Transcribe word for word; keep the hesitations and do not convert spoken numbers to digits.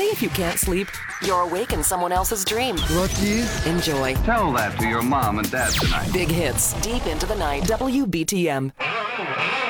if you can't sleep, you're awake in someone else's dream. Lucky. Enjoy. Tell that to your mom and dad tonight. Big hits, deep into the night. W B T M.